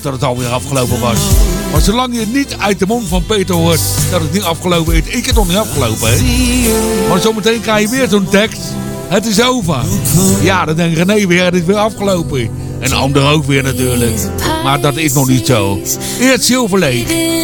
dat het alweer afgelopen was. Maar zolang je niet uit de mond van Peter hoort dat het niet afgelopen is, ik het nog niet afgelopen, hè? Maar zometeen krijg je weer zo'n tekst. Het is over. Ja, dan denkt René weer, het is weer afgelopen. En de ander ook weer natuurlijk. Maar dat is nog niet zo. Eerst Silver Lake.